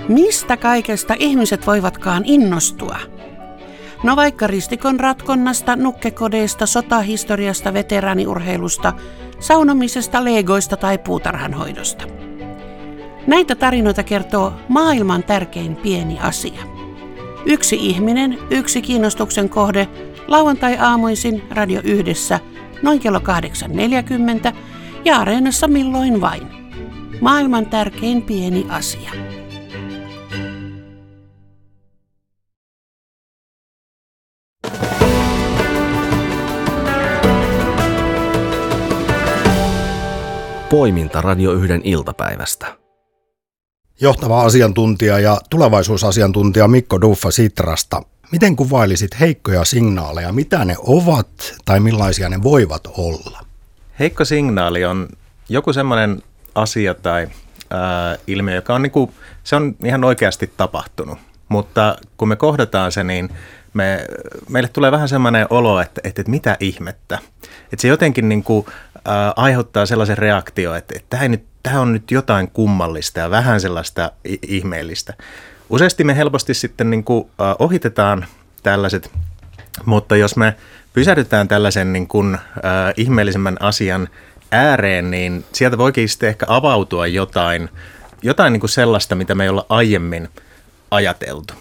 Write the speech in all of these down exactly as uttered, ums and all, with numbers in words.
Mistä kaikesta ihmiset voivatkaan innostua? No vaikka ristikon ratkonnasta, nukkekodeista, sotahistoriasta, veteraaniurheilusta, saunomisesta, legoista tai puutarhanhoidosta. Näitä tarinoita kertoo maailman tärkein pieni asia. Yksi ihminen, yksi kiinnostuksen kohde, lauantai-aamuisin Radio Yhdessä, noin kello kahdeksan neljäkymmentä ja Areenassa milloin vain. Maailman tärkein pieni asia. Poiminta Radio Yhden iltapäivästä. Johtava asiantuntija ja tulevaisuusasiantuntija Mikko Duffa Sitrasta. Miten kuvailisit heikkoja signaaleja? Mitä ne ovat tai millaisia ne voivat olla? Heikko signaali on joku semmoinen asia tai ää, ilmiö, joka on, niinku, se on ihan oikeasti tapahtunut. Mutta kun me kohdataan se, niin me, meille tulee vähän semmoinen olo, että, että, että mitä ihmettä. Että se jotenkin niinku, ää, aiheuttaa sellaisen reaktio, että, että tämä, nyt, tämä on nyt jotain kummallista ja vähän sellaista ihmeellistä. Useasti me helposti sitten niinku, ää, ohitetaan tällaiset, mutta jos me pysähdytään tällaisen niin kuin, äh, ihmeellisemmän asian ääreen, niin sieltä voikin sitten ehkä avautua jotain, jotain niin kuin sellaista, mitä me ei olla aiemmin ajateltu.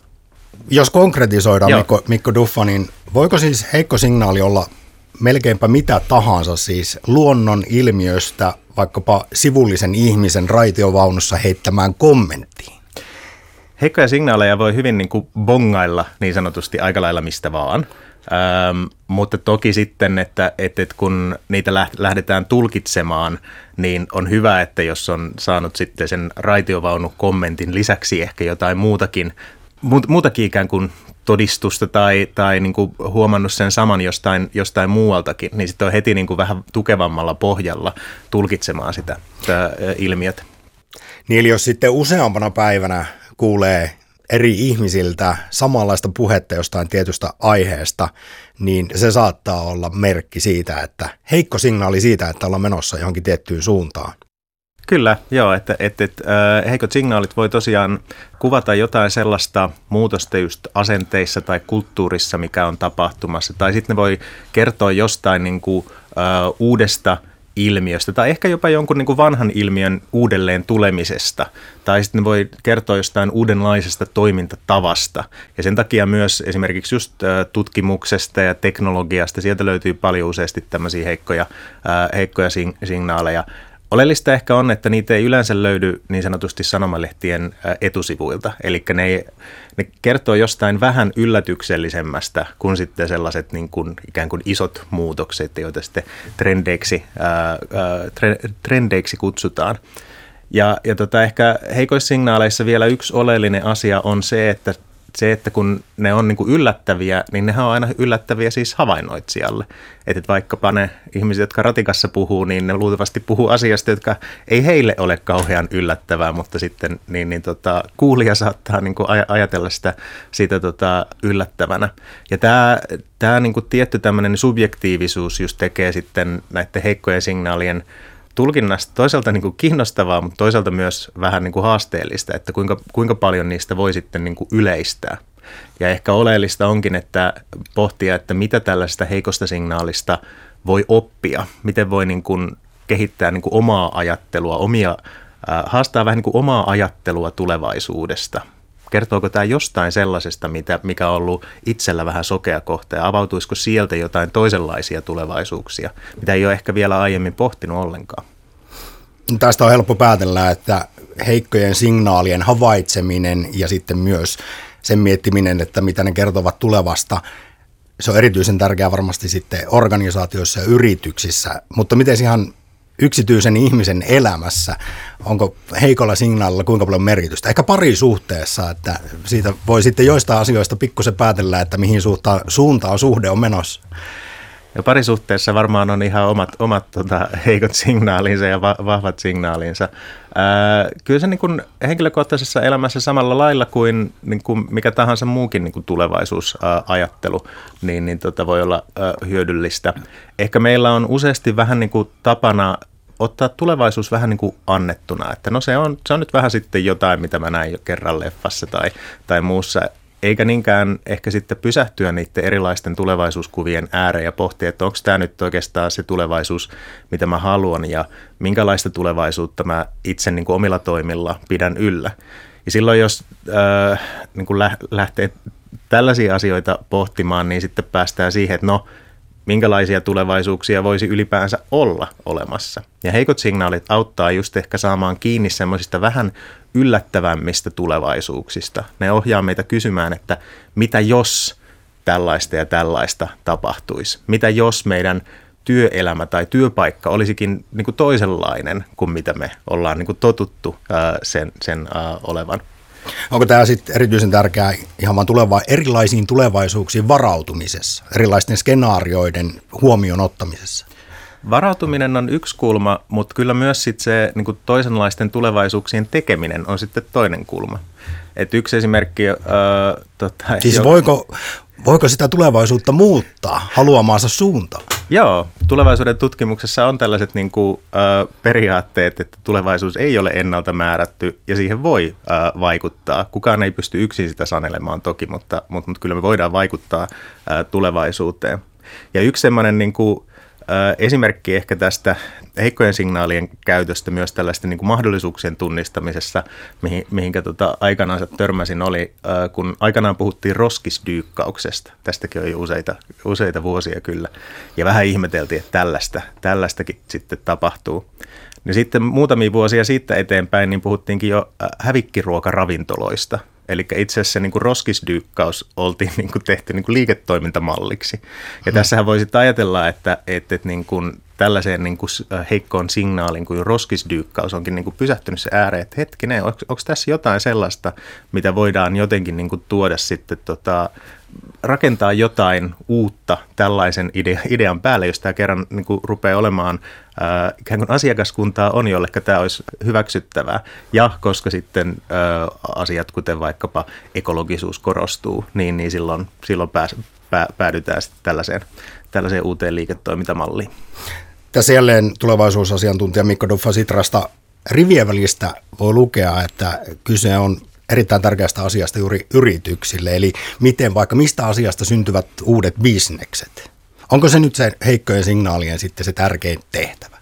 Jos konkretisoidaan, Mikko, Mikko Duffa, niin voiko siis heikko signaali olla melkeinpä mitä tahansa, siis luonnon ilmiöstä vaikkapa sivullisen ihmisen raitiovaunussa heittämään kommenttiin? Heikkoja signaaleja voi hyvin niin kuin bongailla niin sanotusti aika lailla mistä vaan. Ähm, mutta toki sitten, että, että, että kun niitä lähdetään tulkitsemaan, niin on hyvä, että jos on saanut sitten sen raitiovaunukommentin lisäksi ehkä jotain muutakin, muutakin ikään kuin todistusta tai, tai niin kuin huomannut sen saman jostain, jostain muualtakin, niin sitten on heti niin kuin vähän tukevammalla pohjalla tulkitsemaan sitä, sitä ilmiötä. Niin eli jos sitten useampana päivänä kuulee eri ihmisiltä samanlaista puhetta jostain tietystä aiheesta, niin se saattaa olla merkki siitä, että heikko signaali siitä, että ollaan menossa johonkin tiettyyn suuntaan. Kyllä, joo, että, että, että äh, heikot signaalit voi tosiaan kuvata jotain sellaista muutosta just asenteissa tai kulttuurissa, mikä on tapahtumassa, tai sitten ne voi kertoa jostain niin kuin, äh, uudesta ilmiöstä tai ehkä jopa jonkun niin kuin vanhan ilmiön uudelleen tulemisesta tai sitten ne voi kertoa jostain uudenlaisesta toimintatavasta ja sen takia myös esimerkiksi just tutkimuksesta ja teknologiasta sieltä löytyy paljon useasti tämmöisiä heikkoja, heikkoja signaaleja. Oleellista ehkä on, että niitä ei yleensä löydy niin sanotusti sanomalehtien etusivuilta, eli ne, ei, ne kertoo jostain vähän yllätyksellisemmästä kuin sitten sellaiset niin kuin ikään kuin isot muutokset, joita sitten trendeiksi, ää, trendeiksi kutsutaan. Ja, ja tota, ehkä heikoissa signaaleissa vielä yksi oleellinen asia on se, että se, että kun ne on niin kuin yllättäviä, niin nehän on aina yllättäviä siis havainnoitsijalle. Että vaikkapa ne ihmiset, jotka ratikassa puhuu, niin ne luultavasti puhuu asiasta, jotka ei heille ole kauhean yllättävää, mutta sitten niin, niin tota, kuulija saattaa niin kuin ajatella sitä, sitä tota, yllättävänä. Ja tämä, tämä niin kuin tietty tämmöinen subjektiivisuus just tekee sitten näiden heikkojen signaalien tulkinnasta toisaalta niin kuin kiinnostavaa, mutta toisaalta myös vähän niin kuin haasteellista, että kuinka, kuinka paljon niistä voi sitten niin kuin yleistää. Ja ehkä oleellista onkin, että pohtia, että mitä tällaista heikosta signaalista voi oppia, miten voi niin kuin kehittää niin kuin omaa ajattelua, omia, äh, haastaa vähän niin kuin omaa ajattelua tulevaisuudesta. Kertooko tämä jostain sellaisesta, mitä, mikä on ollut itsellä vähän sokea kohta ja avautuisiko sieltä jotain toisenlaisia tulevaisuuksia, mitä ei ole ehkä vielä aiemmin pohtinut ollenkaan? Tästä on helppo päätellä, että heikkojen signaalien havaitseminen ja sitten myös sen miettiminen, että mitä ne kertovat tulevasta, se on erityisen tärkeää varmasti sitten organisaatioissa ja yrityksissä, mutta miten ihan yksityisen ihmisen elämässä, onko heikolla signaalilla kuinka paljon merkitystä? Ehkä parisuhteessa, että siitä voi sitten joistain asioista pikkusen päätellä, että mihin suuntaan, suuntaan suhde on menossa. Ja parisuhteessa varmaan on ihan omat, omat tota, heikot signaalinsa ja va- vahvat signaalinsa. Ää, kyllä se niin kuin henkilökohtaisessa elämässä samalla lailla kuin, niin kuin mikä tahansa muukin niin kuin tulevaisuusajattelu, niin, niin tota voi olla ää, hyödyllistä. Ehkä meillä on useasti vähän niin kuin tapana ottaa tulevaisuus vähän niin kuin annettuna, että no se on, se on nyt vähän sitten jotain, mitä mä näin jo kerran leffassa tai, tai muussa, eikä niinkään ehkä sitten pysähtyä niiden erilaisten tulevaisuuskuvien ääreen ja pohtia, että onko tämä nyt oikeastaan se tulevaisuus, mitä mä haluan ja minkälaista tulevaisuutta mä itse niin kuin omilla toimilla pidän yllä. Ja silloin, jos äh, niin kuin lähtee tällaisia asioita pohtimaan, niin sitten päästään siihen, että no, minkälaisia tulevaisuuksia voisi ylipäänsä olla olemassa. Ja heikot signaalit auttaa just ehkä saamaan kiinni semmoisista vähän yllättävämmistä tulevaisuuksista. Ne ohjaa meitä kysymään, että mitä jos tällaista ja tällaista tapahtuisi? Mitä jos meidän työelämä tai työpaikka olisikin niin kuin toisenlainen kuin mitä me ollaan niin kuin totuttu ää, sen, sen ää, olevan? Onko tämä sitten erityisen tärkeää ihan vaan tulevaa erilaisiin tulevaisuuksiin varautumisessa, erilaisten skenaarioiden huomioon ottamisessa? Varautuminen on yksi kulma, mutta kyllä myös sit se niin kuin toisenlaisten tulevaisuuksien tekeminen on sitten toinen kulma. Et yksi esimerkki... Ää, tota, siis jo... voiko, voiko sitä tulevaisuutta muuttaa haluamaansa suuntaan? Joo, tulevaisuuden tutkimuksessa on tällaiset niin kuin, ä, periaatteet, että tulevaisuus ei ole ennalta määrätty ja siihen voi ä, vaikuttaa. Kukaan ei pysty yksin sitä sanelemaan toki, mutta, mutta, mutta kyllä me voidaan vaikuttaa ä, tulevaisuuteen. Ja yksi semmoinen niin kuin, ä, esimerkki ehkä tästä heikkojen signaalien käytöstä myös tällaisten niin kuin mahdollisuuksien tunnistamisessa, mihin, mihinkä tota, aikanaan törmäsin, oli, ä, kun aikanaan puhuttiin roskisdyykkauksesta. Tästäkin on jo useita, useita vuosia kyllä. Ja vähän ihmeteltiin, että tällaista, tällaistakin sitten tapahtuu. Ja sitten muutamia vuosia siitä eteenpäin niin puhuttiinkin jo hävikkiruokaravintoloista. Eli itse asiassa niin kuin roskisdyykkaus oltiin niin kuin tehty niin kuin liiketoimintamalliksi. Ja hmm. tässähän voisi ajatella, että, että, että niin kuin tällaiseen niin kuin heikkoon signaalin kuin roskisdyykkaus onkin niin kuin pysähtynyt se ääreen, että hetkinen, onko, onko tässä jotain sellaista, mitä voidaan jotenkin niin kuin tuoda sitten tota, rakentaa jotain uutta tällaisen idea, idean päälle, jos tämä kerran niin kuin rupeaa olemaan ää, ikään kuin asiakaskuntaa on, jolleka tämä olisi hyväksyttävää. Ja koska sitten ää, asiat, kuten vaikkapa ekologisuus korostuu, niin, niin silloin, silloin pääs, pää, päädytään sitten tällaiseen, tällaiseen uuteen liiketoimintamalliin. Tässä jälleen tulevaisuusasiantuntija Mikko Duffa Sitrasta rivien välistä voi lukea, että kyse on erittäin tärkeästä asiasta juuri yrityksille, eli miten vaikka mistä asiasta syntyvät uudet bisnekset. Onko se nyt se heikkojen signaalien sitten se tärkein tehtävä?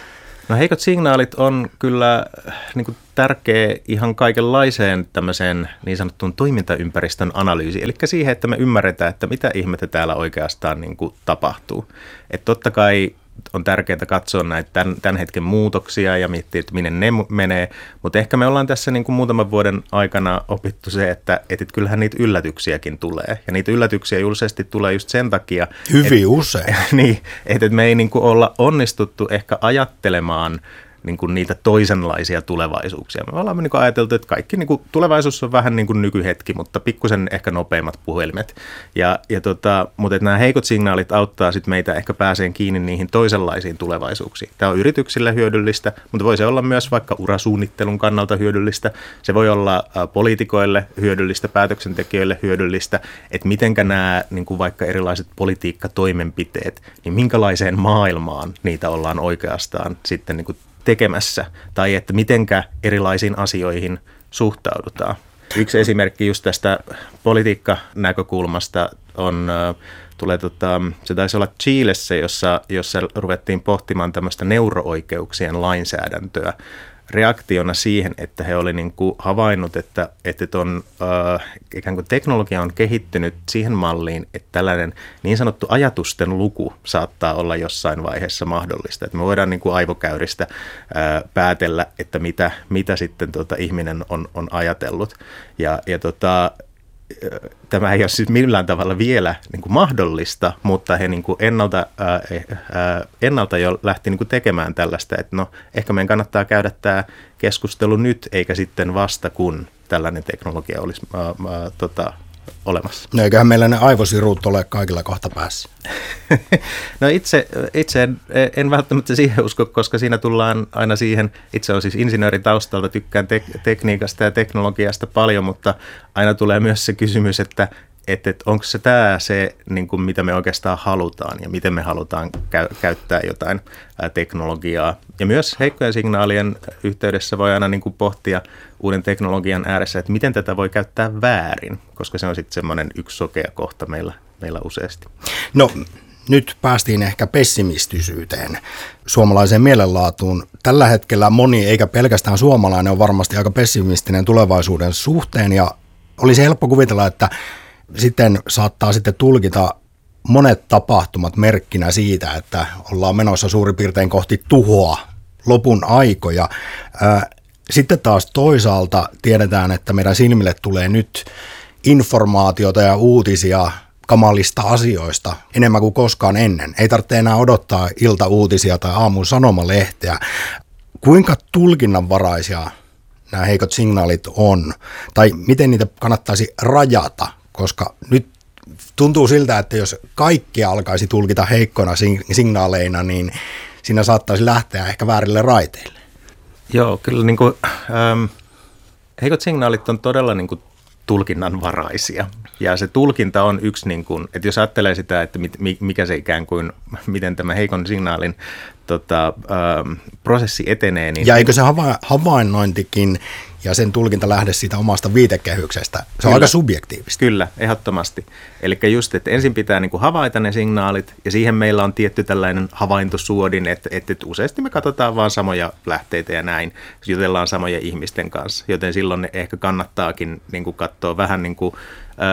No heikot signaalit on kyllä niin kuin tärkeä ihan kaikenlaiseen tämmöiseen niin sanottuun toimintaympäristön analyysiin, eli siihen, että me ymmärretään, että mitä ihmettä täällä oikeastaan niin kuin tapahtuu. Että totta kai on tärkeää katsoa näitä tämän, tämän hetken muutoksia ja miettiä, että minne ne menee, mutta ehkä me ollaan tässä niin kuin muutaman vuoden aikana opittu se, että, että kyllähän niitä yllätyksiäkin tulee. Ja niitä yllätyksiä julisesti tulee just sen takia, hyvin että, usein. Niin, että me ei niin kuin olla onnistuttu ehkä ajattelemaan niin kuin niitä toisenlaisia tulevaisuuksia. Me ollaan niin kuin ajateltu, että kaikki niin kuin, tulevaisuus on vähän niin kuin nykyhetki, mutta pikkusen ehkä nopeimmat puhelimet. Ja, ja tota, mutta että nämä heikot signaalit auttaa sit meitä ehkä pääseen kiinni niihin toisenlaisiin tulevaisuuksiin. Tämä on yrityksille hyödyllistä, mutta voi se olla myös vaikka urasuunnittelun kannalta hyödyllistä. Se voi olla ä, poliitikoille hyödyllistä, päätöksentekijöille hyödyllistä, että mitenkä nämä niin kuin vaikka erilaiset politiikkatoimenpiteet, niin minkälaiseen maailmaan niitä ollaan oikeastaan sitten niin kuin tekemässä, tai että mitenkä erilaisiin asioihin suhtaudutaan. Yksi esimerkki just tästä politiikkanäkökulmasta on, tulee tota, se taisi olla Chilessä, jossa, jossa ruvettiin pohtimaan tämmöistä neuro-oikeuksien lainsäädäntöä reaktiona siihen, että he oli niin kuin havainnut, että, että on, äh, ikään kuin teknologia on kehittynyt siihen malliin, että tällainen niin sanottu ajatusten luku saattaa olla jossain vaiheessa mahdollista. Että me voidaan niin kuin aivokäyristä äh, päätellä, että mitä, mitä sitten tota ihminen on, on ajatellut. Ja, ja tota, tämä ei ole siis millään tavalla vielä niin kuin mahdollista, mutta he niin kuin ennalta, ää, ää, ennalta jo lähti niin kuin tekemään tällaista, että no ehkä meidän kannattaa käydä tämä keskustelu nyt, eikä sitten vasta kun tällainen teknologia olisi ää, ää, tota, olemassa. No eiköhän meillä ne aivosiruut ole kaikilla kohta päässä. No itse, itse en, en välttämättä siihen usko, koska siinä tullaan aina siihen, itse olen siis insinöörin taustalta, tykkään tek- tekniikasta ja teknologiasta paljon, mutta aina tulee myös se kysymys, että että, että onko se tämä se, niin kuin mitä me oikeastaan halutaan ja miten me halutaan käy, käyttää jotain ää, teknologiaa. Ja myös heikkojen signaalien yhteydessä voi aina niin kuin pohtia uuden teknologian ääressä, että miten tätä voi käyttää väärin, koska se on sitten semmoinen yksi sokea kohta meillä, meillä useasti. No nyt päästiin ehkä pessimistisyyteen, suomalaiseen mielenlaatuun. Tällä hetkellä moni, eikä pelkästään suomalainen, on varmasti aika pessimistinen tulevaisuuden suhteen ja olisi helppo kuvitella, että sitten saattaa sitten tulkita monet tapahtumat merkkinä siitä, että ollaan menossa suurin piirtein kohti tuhoa, lopun aikoja. Sitten taas toisaalta tiedetään, että meidän silmille tulee nyt informaatiota ja uutisia kamalista asioista enemmän kuin koskaan ennen. Ei tarvitse enää odottaa iltauutisia tai aamun sanomalehteä. Kuinka tulkinnanvaraisia nämä heikot signaalit on, tai miten niitä kannattaisi rajata, koska nyt tuntuu siltä, että jos kaikkia alkaisi tulkita heikkoina signaaleina, niin siinä saattaisi lähteä ehkä väärille raiteille. Joo, kyllä niin kuin, ähm, heikot signaalit on todella niin kuin tulkinnanvaraisia. Ja se tulkinta on yksi, niin kuin, että jos ajattelee sitä, että mit, mikä se ikään kuin, miten tämä heikon signaalin tota, ähm, prosessi etenee. Niin ja eikö se hava- havainnointikin ja sen tulkinta lähde siitä omasta viitekehyksestä? Se Kyllä. on aika subjektiivista. Kyllä, ehdottomasti. Eli just, että ensin pitää niin kuin havaita ne signaalit, ja siihen meillä on tietty tällainen havaintosuodin, että, että useasti me katsotaan vaan samoja lähteitä ja näin, jutellaan samojen ihmisten kanssa, joten silloin ehkä kannattaakin niin kuin katsoa vähän niin kuin,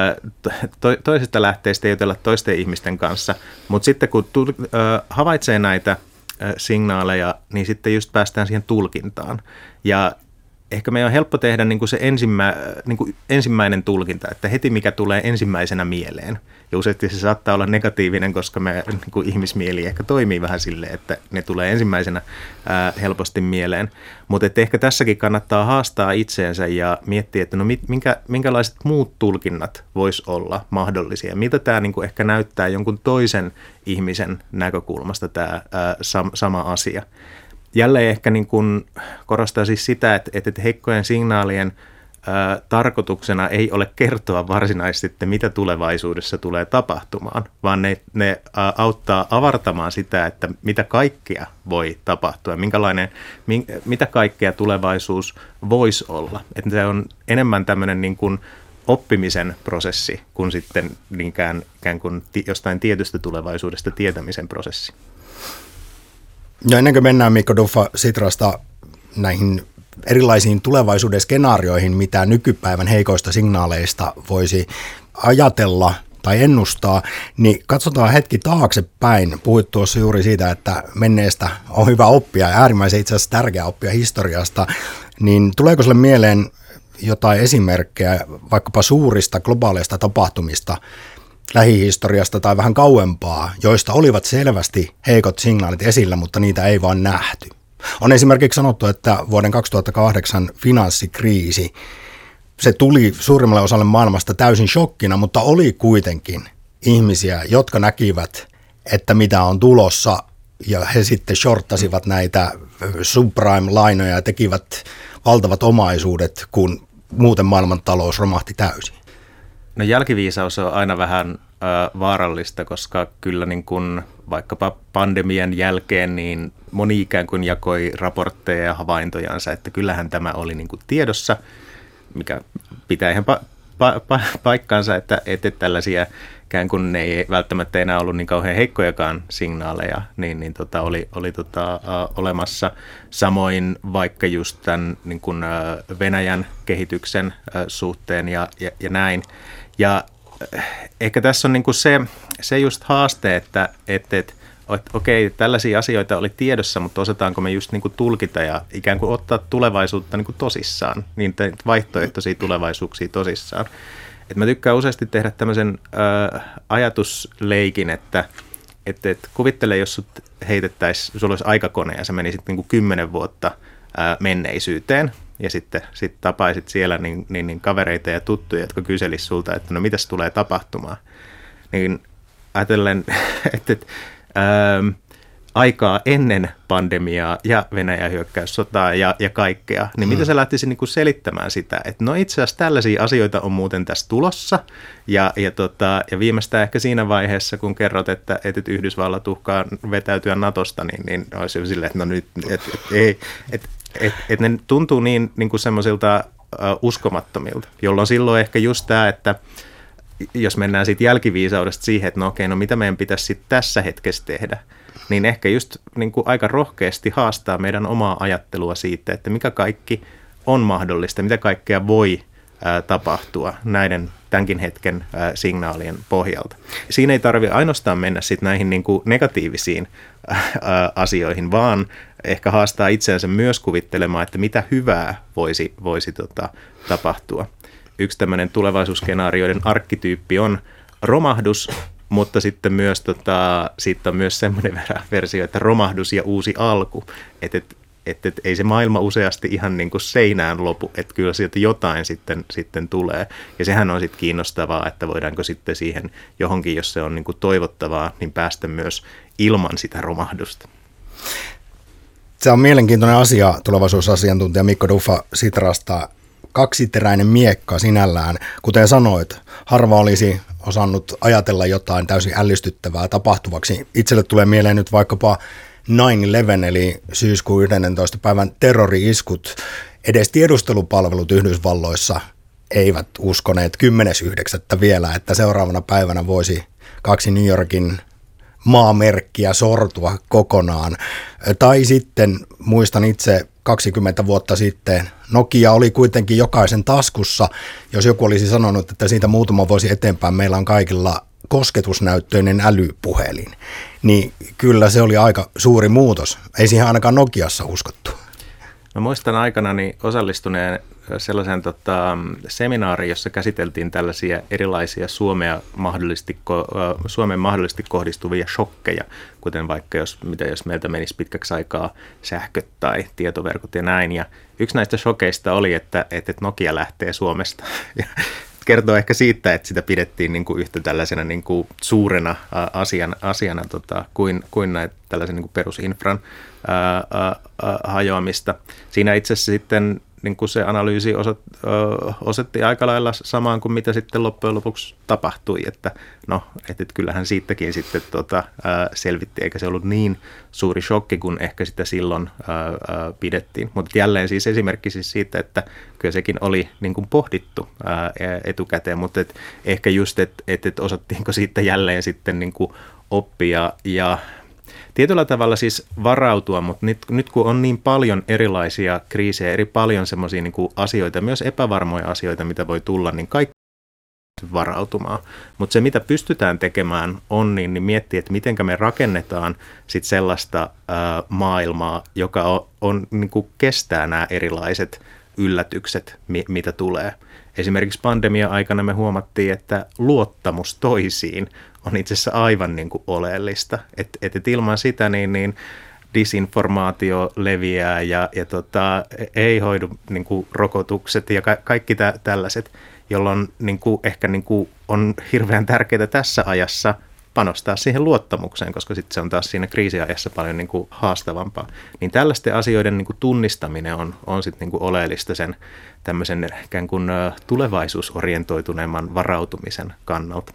to, toisesta lähteestä ja jutella toisten ihmisten kanssa, mutta sitten kun tu, havaitsee näitä signaaleja, niin sitten just päästään siihen tulkintaan, ja ehkä meidän on helppo tehdä niin kuin se ensimmä, niin kuin ensimmäinen tulkinta, että heti mikä tulee ensimmäisenä mieleen. Ja useasti se saattaa olla negatiivinen, koska me, niin kuin ihmismieli ehkä toimii vähän silleen, että ne tulee ensimmäisenä ää, helposti mieleen. Mutta ehkä tässäkin kannattaa haastaa itseensä ja miettiä, että no minkä, minkälaiset muut tulkinnat vois olla mahdollisia. Mitä tämä niin kuin ehkä näyttää jonkun toisen ihmisen näkökulmasta tämä ää, sam, sama asia. Jälleen ehkä niin kuin korostaa siis sitä, että, että heikkojen signaalien ää, tarkoituksena ei ole kertoa varsinaisesti, että mitä tulevaisuudessa tulee tapahtumaan, vaan ne, ne ää, auttaa avartamaan sitä, että mitä kaikkea voi tapahtua, minkälainen, min, mitä kaikkea tulevaisuus voisi olla. Että se on enemmän tämmöinen niin kuin oppimisen prosessi kuin sitten niinkään ikään kuin jostain tietystä tulevaisuudesta tietämisen prosessi. Ja ennen kuin mennään Mikko Duffa Sitrasta näihin erilaisiin tulevaisuuden skenaarioihin, mitä nykypäivän heikoista signaaleista voisi ajatella tai ennustaa, niin katsotaan hetki taaksepäin. Puhuit tuossa juuri siitä, että menneestä on hyvä oppia ja äärimmäisen itse asiassa tärkeää oppia historiasta, niin tuleeko sinulle mieleen jotain esimerkkejä vaikkapa suurista globaaleista tapahtumista, lähihistoriasta tai vähän kauempaa, joista olivat selvästi heikot signaalit esillä, mutta niitä ei vaan nähty. On esimerkiksi sanottu, että vuoden kaksituhattakahdeksan finanssikriisi, se tuli suurimmalle osalle maailmasta täysin shokkina, mutta oli kuitenkin ihmisiä, jotka näkivät, että mitä on tulossa, ja he sitten shorttasivat näitä subprime-lainoja ja tekivät valtavat omaisuudet, kun muuten maailmantalous romahti täysin. No jälkiviisaus on aina vähän äh, vaarallista, koska kyllä niin kuin vaikkapa pandemian jälkeen niin moni ikään kuin jakoi raportteja ja havaintojansa, että kyllähän tämä oli niin kuin tiedossa, mikä pitää ihan pa- pa- pa- paikkaansa, että, että tällaisia ikään kuin ne ei välttämättä enää ollut niin kauhean heikkojakaan signaaleja, niin, niin tota, oli, oli tota, uh, olemassa. Samoin vaikka just tämän niin kuin, uh, Venäjän kehityksen uh, suhteen ja, ja, ja näin. Ja uh, ehkä tässä on niin kuin se, se just haaste, että et, et, et, okei, tällaisia asioita oli tiedossa, mutta osataanko me just niin kuin tulkita ja ikään kuin ottaa tulevaisuutta niin kuin tosissaan, niin vaihtoehtoisia tulevaisuuksia tosissaan. Et mä tykkään useasti tehdä tämmöisen ö, ajatusleikin, että et, et kuvittele, jos sut heitettäisiin, sulla olisi aikakone ja sä menisit niinku kymmenen vuotta ö, menneisyyteen ja sitten sit tapaisit siellä niin, niin, niin kavereita ja tuttuja, jotka kyselis sulta, että no mitäs tulee tapahtumaan. Niin ajatellen, että et, ö, aikaa ennen pandemiaa ja Venäjän hyökkäyssotaa ja, ja kaikkea, niin hmm. mitä sä lähtisit niin kuin selittämään sitä, että no itse asiassa tällaisia asioita on muuten tässä tulossa, ja, ja, tota, ja viimeistään ehkä siinä vaiheessa, kun kerrot, että, että Yhdysvallat uhkaa vetäytyä Natosta, niin, niin olisi silleen, että no nyt, että et, ei, että et, et ne tuntuu niin, niin kuin semmoisilta uh, uskomattomilta, jolloin silloin ehkä just tämä, että jos mennään siitä jälkiviisaudesta siihen, että no okei, no mitä meidän pitäisi sitten tässä hetkessä tehdä, niin ehkä just niin kuin aika rohkeasti haastaa meidän omaa ajattelua siitä, että mikä kaikki on mahdollista, mitä kaikkea voi ää, tapahtua näiden tämänkin hetken ää, signaalien pohjalta. Siinä ei tarvitse ainoastaan mennä sit näihin niin kuin negatiivisiin ää, asioihin, vaan ehkä haastaa itseänsä myös kuvittelemaan, että mitä hyvää voisi, voisi tota, tapahtua. Yksi tämmöinen tulevaisuusskenaarioiden arkkityyppi on romahdus, mutta sitten myös tota, siitä on myös semmoinen versio, että romahdus ja uusi alku, että et, et, et, ei se maailma useasti ihan niin kuin seinään lopu, että kyllä sieltä jotain sitten, sitten tulee. Ja sehän on sitten kiinnostavaa, että voidaanko sitten siihen johonkin, jos se on niin kuin toivottavaa, niin päästä myös ilman sitä romahdusta. Se on mielenkiintoinen asia, tulevaisuusasiantuntija Mikko Duffa Sitrasta. Kaksiteräinen miekka sinällään. Kuten sanoit, harva olisi osannut ajatella jotain täysin ällistyttävää tapahtuvaksi. Itselle tulee mieleen nyt vaikkapa nine eleven eli syyskuun yhdennentoista päivän terrori-iskut. Edes tiedustelupalvelut Yhdysvalloissa eivät uskoneet kymmenes yhdeksättä vielä, että seuraavana päivänä voisi kaksi New Yorkin maamerkkiä sortua kokonaan. Tai sitten muistan itse kaksikymmentä vuotta sitten Nokia oli kuitenkin jokaisen taskussa. Jos joku olisi sanonut, että siitä muutama vuosi eteenpäin meillä on kaikilla kosketusnäyttöinen älypuhelin, niin kyllä se oli aika suuri muutos. Ei siihen ainakaan Nokiassa uskottu. Mä muistan aikanani osallistuneen sellaisen tota, seminaariin, jossa käsiteltiin tällaisia erilaisia Suomea mahdollisesti, Suomen mahdollisesti kohdistuvia shokkeja, kuten vaikka jos, mitä jos meiltä menisi pitkäksi aikaa sähköt tai tietoverkot ja näin. Ja yksi näistä shokeista oli, että, että Nokia lähtee Suomesta. Kertoo ehkä siitä, että sitä pidettiin niin kuin yhtä tällaisena niin kuin suurena asiana, asiana tota, kuin, kuin näitä tällaisen niin kuin perusinfran ää, ää, hajoamista. Siinä itse asiassa sitten niin kuin se analyysi osat, ö, osoitti aika lailla samaan kuin mitä sitten loppujen lopuksi tapahtui, että no, että et kyllähän siitäkin sitten tota, ö, selvitti, eikä se ollut niin suuri shokki kuin ehkä sitä silloin ö, ö, pidettiin. Mutta jälleen siis esimerkki siis siitä, että kyllä sekin oli niin kuin pohdittu ö, etukäteen, mutta et ehkä just, että et, et osattiinko siitä jälleen sitten niin kuin oppia ja tietyllä tavalla siis varautua, mutta nyt, nyt kun on niin paljon erilaisia kriisejä, eri paljon semmoisia niin kuin asioita, myös epävarmoja asioita, mitä voi tulla, niin kaikki varautumaan. Mutta se, mitä pystytään tekemään, on niin, niin miettiä, että miten me rakennetaan sit sellaista ää, maailmaa, joka on, on niin kuin kestää nämä erilaiset yllätykset, mi, mitä tulee. Esimerkiksi pandemia-aikana me huomattiin, että luottamus toisiin on itse asiassa aivan niin kuin oleellista. Että et, et ilman sitä niin, niin disinformaatio leviää ja, ja tota, ei hoidu niin kuin rokotukset ja ka- kaikki tä- tällaiset, jolloin niin kuin, ehkä niin kuin on hirveän tärkeää tässä ajassa panostaa siihen luottamukseen, koska sitten se on taas siinä kriisiajassa paljon niin kuin haastavampaa. Niin tällaisten asioiden niin kuin tunnistaminen on, on sitten niin kuin oleellista sen tämmöisen ikään kuin tulevaisuusorientoituneemman varautumisen kannalta.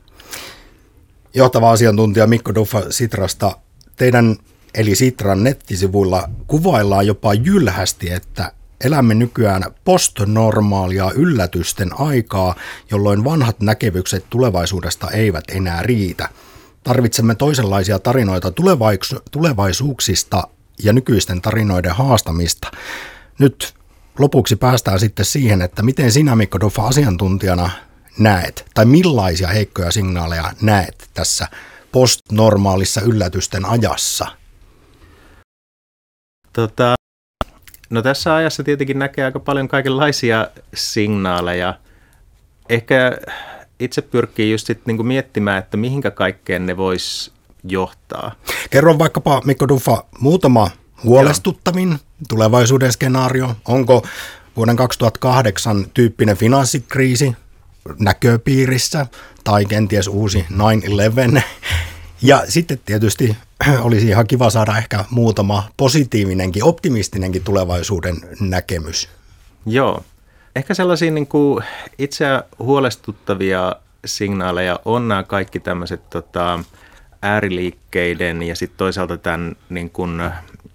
Johtava asiantuntija Mikko Duffa Sitrasta, teidän eli Sitran nettisivuilla kuvaillaan jopa jylhästi, että elämme nykyään postnormaalia yllätysten aikaa, jolloin vanhat näkemykset tulevaisuudesta eivät enää riitä. Tarvitsemme toisenlaisia tarinoita tulevaisu- tulevaisuuksista ja nykyisten tarinoiden haastamista. Nyt lopuksi päästään sitten siihen, että miten sinä, Mikko Duffa, asiantuntijana näet, tai millaisia heikkoja signaaleja näet tässä postnormaalissa yllätysten ajassa? Tota, no tässä ajassa tietenkin näkee aika paljon kaikenlaisia signaaleja. Ehkä itse pyrkii just sit niinku miettimään, että mihinkä kaikkeen ne vois johtaa. Kerro vaikkapa, Mikko Duffa, muutama huolestuttavin Joo. tulevaisuuden skenaario. Onko vuoden kaksituhattakahdeksan tyyppinen finanssikriisi näköpiirissä tai kenties uusi nine eleven? Ja sitten tietysti olisi ihan kiva saada ehkä muutama positiivinenkin, optimistinenkin tulevaisuuden näkemys. Joo. Ehkä sellaisia niin kuin itseä huolestuttavia signaaleja on nämä kaikki tämmöiset tota, ääriliikkeiden ja sitten toisaalta tämän niin kuin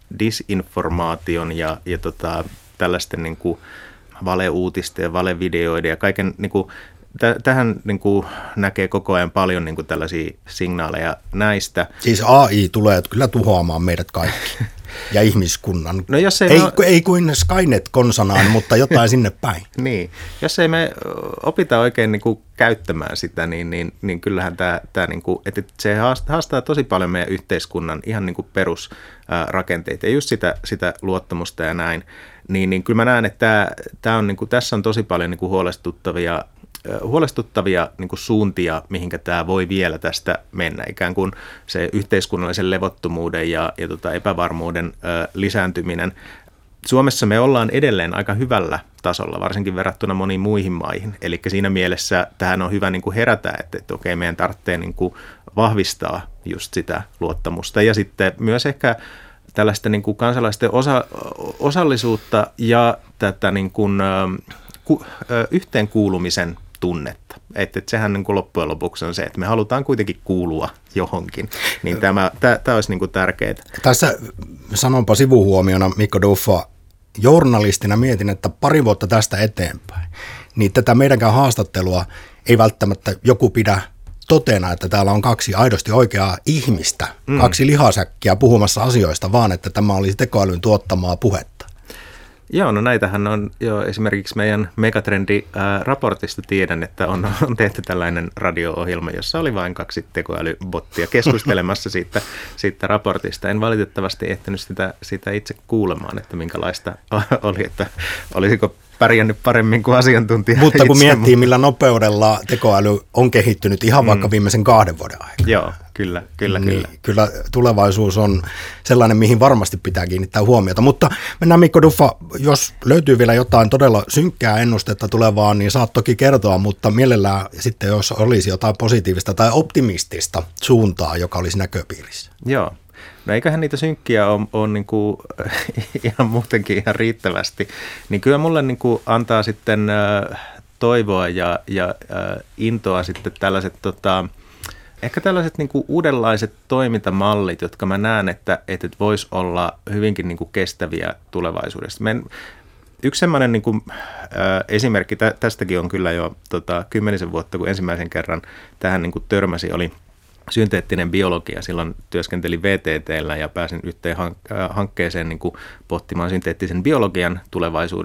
disinformaation ja, ja tota, tällaisten niin kuin valeuutisten ja valevideoiden ja kaiken, niin kuin, t- tähän niin kuin näkee koko ajan paljon niin kuin tällaisia signaaleja näistä. Siis A I tulee kyllä tuhoamaan meidät kaikki ja ihmiskunnan. No jos ei, ei, me... ei kuin Skynet konsanaan, mutta jotain sinne päin. Niin, jos ei me opita oikein niin kuin käyttämään sitä, niin, niin, niin kyllähän tämä, tämä niin kuin, että se haastaa tosi paljon meidän yhteiskunnan ihan niin kuin perusrakenteita ja just sitä, sitä luottamusta ja näin. Niin, niin kyllä mä näen, että tämä, tämä on, niin kuin, tässä on tosi paljon niin kuin huolestuttavia, huolestuttavia niin kuin suuntia, mihinkä tämä voi vielä tästä mennä. Ikään kuin se yhteiskunnallisen levottomuuden ja, ja tota epävarmuuden ö, lisääntyminen. Suomessa me ollaan edelleen aika hyvällä tasolla, varsinkin verrattuna moniin muihin maihin. Eli siinä mielessä tähän on hyvä niin kuin herätä, että, että okei, meidän tarvitsee niin kuin vahvistaa just sitä luottamusta ja sitten myös ehkä tällaista niin kuin kansalaisten osa, osallisuutta ja tätä niin kuin, ku, yhteenkuulumisen tunnetta. Että et sehän niin kuin loppujen lopuksi on se, että me halutaan kuitenkin kuulua johonkin. Niin tämä, tämä, tämä olisi niin kuin tärkeää. Tässä sanonpa sivuhuomiona Mikko Duffa, journalistina mietin, että pari vuotta tästä eteenpäin, niin tätä meidänkään haastattelua ei välttämättä joku pidä totena, että täällä on kaksi aidosti oikeaa ihmistä, mm. kaksi lihasäkkiä puhumassa asioista, vaan että tämä olisi tekoälyn tuottamaa puhetta. Joo, no näitähän on jo esimerkiksi meidän Megatrendi-raportista tiedän, että on, on tehty tällainen radio-ohjelma, jossa oli vain kaksi tekoälybottia keskustelemassa siitä, siitä raportista. En valitettavasti ehtinyt sitä, sitä itse kuulemaan, että minkälaista oli, että olisiko pärjännyt paremmin kuin asiantuntija. Mutta kun itse, miettii, mutta millä nopeudella tekoäly on kehittynyt ihan mm. vaikka viimeisen kahden vuoden aikana. Joo, kyllä, kyllä, niin, kyllä. Kyllä tulevaisuus on sellainen, mihin varmasti pitää kiinnittää huomiota. Mutta mennään Mikko Duffa, jos löytyy vielä jotain todella synkkää ennustetta tulevaan, niin saat toki kertoa, mutta mielellään sitten jos olisi jotain positiivista tai optimistista suuntaa, joka olisi näköpiirissä. Joo. No eiköhän niitä synkkiä ole, ole niin kuin, ihan muutenkin ihan riittävästi, niin kyllä mulle niin kuin antaa sitten äh, toivoa ja, ja äh, intoa sitten tällaiset, tota, ehkä tällaiset niin kuin uudenlaiset toimintamallit, jotka mä näen, että, että voisi olla hyvinkin niin kuin kestäviä tulevaisuudessa. Men, yksi semmoinen niin kuin, äh, esimerkki, tä, tästäkin on kyllä jo tota, kymmenisen vuotta, kun ensimmäisen kerran tähän niin kuin törmäsi, oli synteettinen biologia. Silloin työskentelin V T T:llä ja pääsin yhteen hankkeeseen niin kuin pohtimaan synteettisen biologian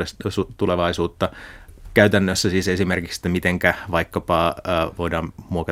tulevaisuutta. Käytännössä siis esimerkiksi, että mitenkä vaikkapa voidaan muokata